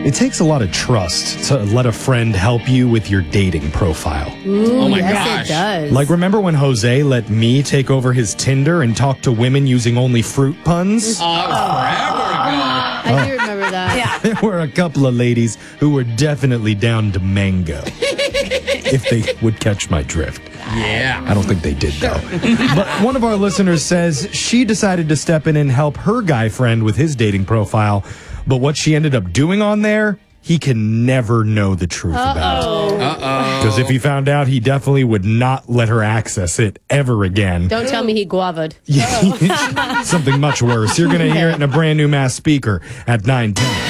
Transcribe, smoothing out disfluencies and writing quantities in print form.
It takes a lot of trust to let a friend help you with your dating profile. Ooh, Oh my yes, gosh. it does. Like, remember when Jose let me take over his Tinder and talk to women using only fruit puns? Forever ago. I do remember that. Yeah. There were a couple of ladies who were definitely down to mango. If they would catch my drift. Yeah. I don't think they did, though. But one of our listeners says she decided to step in and help her guy friend with his dating profile. But what she ended up doing on there, he can never know the truth about. Because if he found out, he definitely would not let her access it ever again. Don't tell me he guava'd. Something much worse. You're going to hear it in a brand new Mass Speaker at 9:10.